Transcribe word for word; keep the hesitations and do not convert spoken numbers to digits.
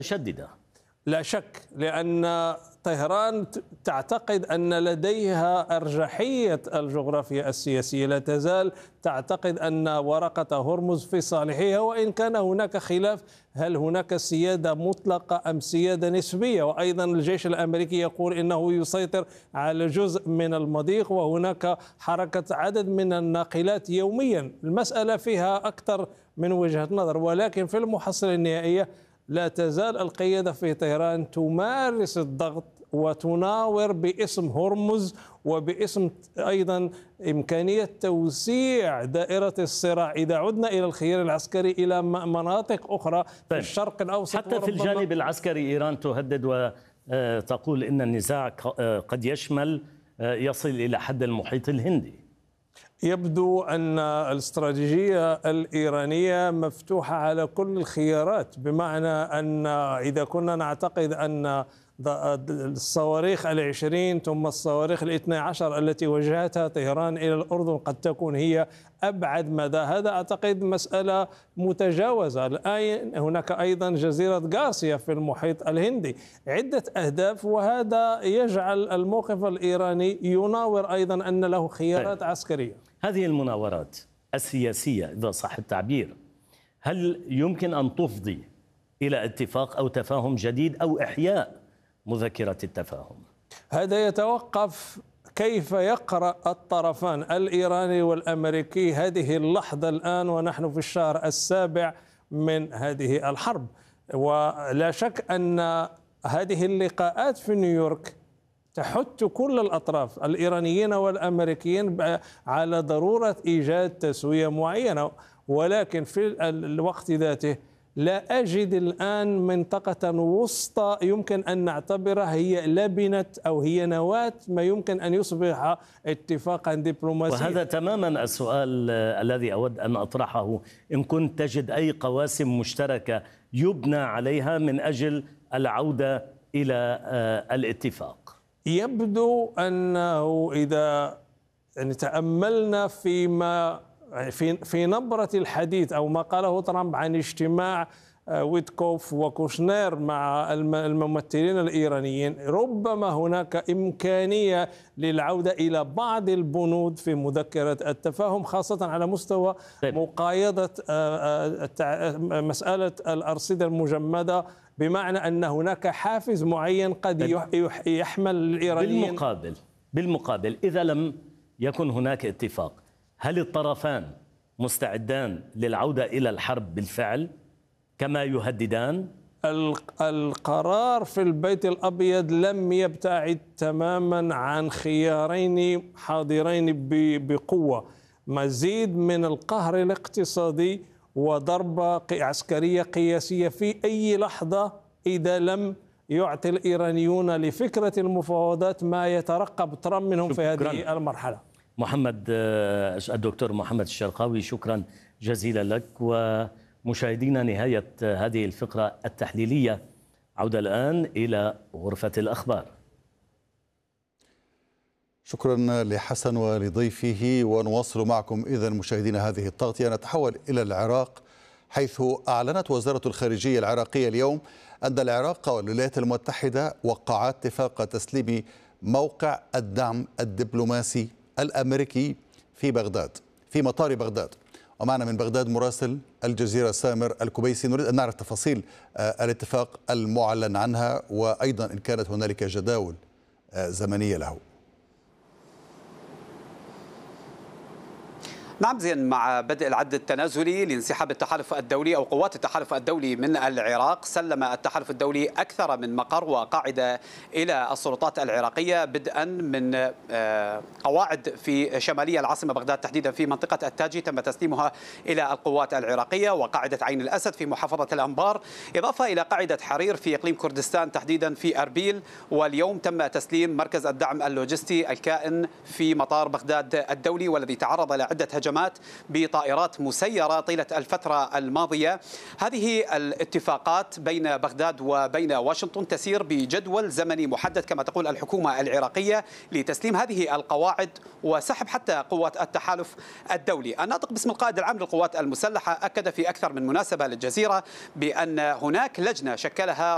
متشددة. لا شك، لأن طهران تعتقد أن لديها أرجحية الجغرافيا السياسية، لا تزال تعتقد أن ورقة هرمز في صالحها، وإن كان هناك خلاف هل هناك سيادة مطلقة أم سيادة نسبية. وأيضا الجيش الأمريكي يقول إنه يسيطر على جزء من المضيق، وهناك حركة عدد من الناقلات يوميا. المسألة فيها أكثر من وجهة نظر، ولكن في المحصلة النهائية لا تزال القيادة في طهران تمارس الضغط وتناور باسم هرمز وباسم أيضا إمكانية توسيع دائرة الصراع إذا عدنا إلى الخيار العسكري إلى مناطق أخرى في الشرق الأوسط. حتى في الجانب العسكري إيران تهدد وتقول إن النزاع قد يشمل يصل إلى حد المحيط الهندي. يبدو أن الاستراتيجية الإيرانية مفتوحة على كل الخيارات، بمعنى أن إذا كنا نعتقد أن الصواريخ العشرين ثم الصواريخ الاثنى عشر التي وجهتها طهران إلى الأردن قد تكون هي أبعد مدى، هذا أعتقد مسألة متجاوزة. الآن هناك أيضا جزيرة غارسيا في المحيط الهندي، عدة أهداف، وهذا يجعل الموقف الإيراني يناور أيضا أن له خيارات عسكرية. هذه المناورات السياسية إذا صح التعبير، هل يمكن أن تفضي إلى اتفاق أو تفاهم جديد أو إحياء مذكرة التفاهم؟ هذا يتوقف كيف يقرأ الطرفان الإيراني والأمريكي هذه اللحظة الآن ونحن في الشهر السابع من هذه الحرب. ولا شك أن هذه اللقاءات في نيويورك تحث كل الأطراف الإيرانيين والأمريكيين على ضرورة إيجاد تسوية معينة، ولكن في الوقت ذاته لا أجد الآن منطقة وسطى يمكن أن نعتبرها هي لبنة أو هي نواة ما يمكن أن يصبح اتفاقا دبلوماسيا. وهذا تماما السؤال الذي أود أن أطرحه، إن كنت تجد أي قواسم مشتركة يبنى عليها من أجل العودة إلى الاتفاق. يبدو أنه إذا يعني تأملنا فيما في في نبرة الحديث أو ما قاله ترامب عن اجتماع ويتكوف وكوشنير مع الممثلين الإيرانيين، ربما هناك إمكانية للعودة إلى بعض البنود في مذكرة التفاهم، خاصة على مستوى مقايضة مسألة الأرصدة المجمدة، بمعنى أن هناك حافز معين قد يحمل الإيرانيين. بالمقابل بالمقابل إذا لم يكن هناك اتفاق، هل الطرفان مستعدان للعودة إلى الحرب بالفعل كما يهددان؟ القرار في البيت الأبيض لم يبتعد تماما عن خيارين حاضرين بقوة: مزيد من القهر الاقتصادي وضربة عسكرية قياسية في أي لحظة إذا لم يعطي الإيرانيون لفكرة المفاوضات ما يترقب ترامب منهم في هذه المرحلة. محمد الدكتور محمد الشرقاوي، شكرا جزيلا لك. ومشاهدينا، نهاية هذه الفقرة التحليلية. عودة الآن إلى غرفة الأخبار. شكرا لحسن ولضيفه، ونواصل معكم إذا مشاهدينا هذه التغطية. نتحول إلى العراق، حيث أعلنت وزارة الخارجية العراقية اليوم أن العراق والولايات المتحدة وقعا اتفاق تسليم موقع الدعم الدبلوماسي الأمريكي في بغداد، في مطار بغداد. ومعنا من بغداد مراسل الجزيرة سامر الكبيسي، نريد أن نعرف تفاصيل الاتفاق المعلن عنها، وأيضا إن كانت هنالك جداول زمنية له. نعم زين، مع بدء العد التنازلي لانسحاب التحالف الدولي أو قوات التحالف الدولي من العراق، سلم التحالف الدولي أكثر من مقر وقاعدة إلى السلطات العراقية، بدءا من قواعد في شمالية العاصمة بغداد، تحديدا في منطقة التاجي تم تسليمها إلى القوات العراقية، وقاعدة عين الأسد في محافظة الأنبار، إضافة إلى قاعدة حرير في إقليم كردستان تحديدا في أربيل. واليوم تم تسليم مركز الدعم اللوجستي الكائن في مطار بغداد الدولي، والذي تعرض لعدة هجمات بطائرات مسيرة طيلة الفترة الماضية. هذه الاتفاقات بين بغداد وبين واشنطن تسير بجدول زمني محدد كما تقول الحكومة العراقية لتسليم هذه القواعد وسحب حتى قوات التحالف الدولي. الناطق باسم القائد العام للقوات المسلحة أكد في أكثر من مناسبة للجزيرة بأن هناك لجنة شكلها